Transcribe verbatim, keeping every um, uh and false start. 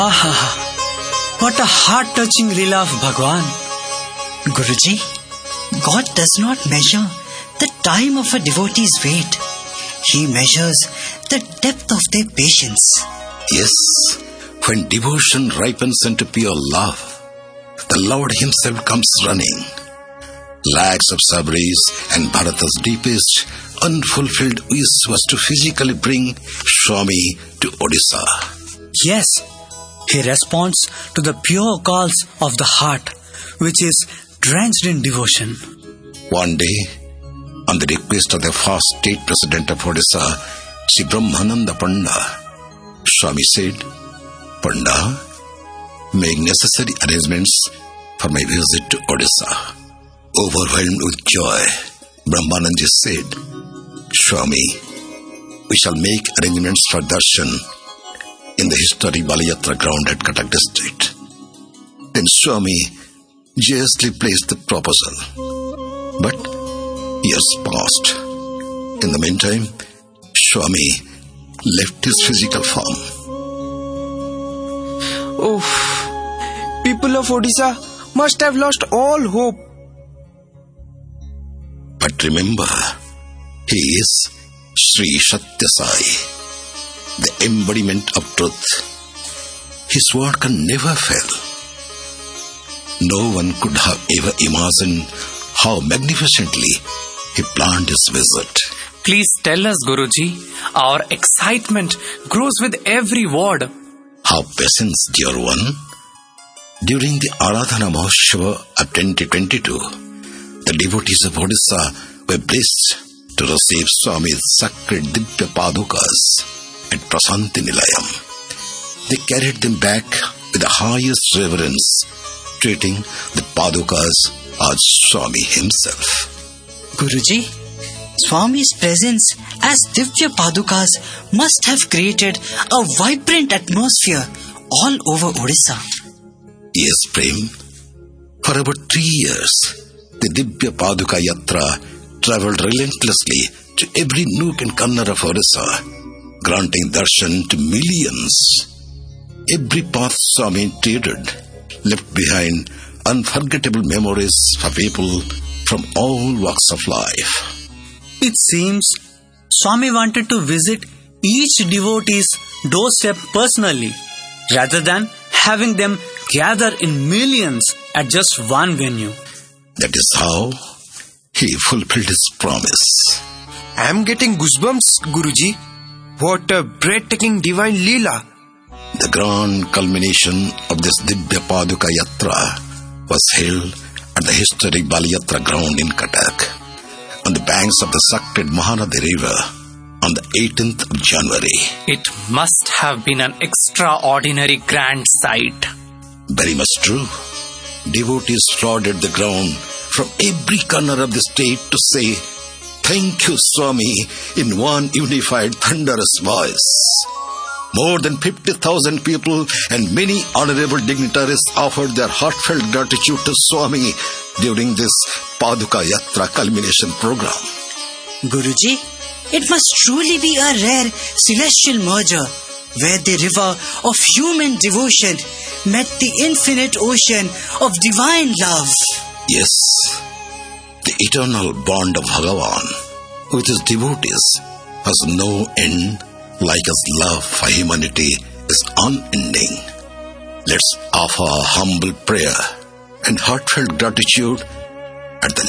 Ah, what a heart-touching reel of Bhagwan. Guruji, God does not measure the time of a devotee's wait. He measures the depth of their patience. Yes, when devotion ripens into pure love, the Lord himself comes running. Lakhs of Sabris and Bharata's deepest, unfulfilled wish was to physically bring Swami to Odisha. Yes, he responds to the pure calls of the heart, which is drenched in devotion. One day, on the request of the first state president of Odisha, Sri Brahmananda Panda, Swami said, "Panda, make necessary arrangements for my visit to Odisha." Overwhelmed with joy, Brahmananda said, "Swami, we shall make arrangements for darshan in the historic Baliyatra ground at Cuttack district." Then Swami joyously placed the proposal. But years passed. In the meantime, Swami left his physical form. Oh, people of Odisha must have lost all hope. But remember, he is Sri Satya Sai, the embodiment of truth. His word can never fail. No one could have ever imagined how magnificently he planned his visit. Please tell us, Guruji. Our excitement grows with every word. Have patience, dear one. During the Aradhana Mahotsav of twenty twenty-two, the devotees of Odisha were blessed to receive Swami's sacred Divya Padukas at Prasanthi Nilayam. They carried them back with the highest reverence, treating the Padukas as Swami himself. Guruji, Swami's presence as Divya Padukas must have created a vibrant atmosphere all over Odisha. Yes, Prem. For about three years, the Divya Paduka Yatra travelled relentlessly to every nook and corner of Odisha, granting darshan to millions. Every path Swami treaded left behind unforgettable memories for people from all walks of life. It seems Swami wanted to visit each devotee's doorstep personally, rather than having them gather in millions at just one venue. That is how he fulfilled his promise. I am getting goosebumps, Guruji. What a breathtaking divine Leela. The grand culmination of this Divya Paduka Yatra was held at the historic Baliyatra ground in Cuttack, on the banks of the sacred Mahanadi River, on the eighteenth of January. It must have been an extraordinary grand sight. Very much true. Devotees flooded the ground from every corner of the state to say, "Thank you, Swami," in one unified thunderous voice. More than fifty thousand people and many honorable dignitaries offered their heartfelt gratitude to Swami during this Paduka Yatra culmination program. Guruji, it must truly be a rare celestial merger where the river of human devotion met the infinite ocean of divine love. Yes, the eternal bond of Bhagavan with his devotees has no end, like his love for humanity is unending. Let's offer humble prayer and heartfelt gratitude at the